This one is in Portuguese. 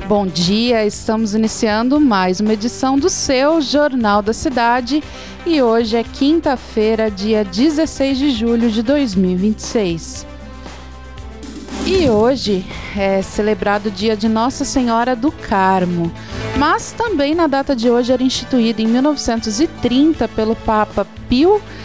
Bom dia, estamos iniciando mais uma edição do seu Jornal da Cidade e hoje é quinta-feira, dia 16 de julho de 2026. E hoje é celebrado o dia de Nossa Senhora do Carmo, mas também na data de hoje era instituída em 1930 pelo Papa Pio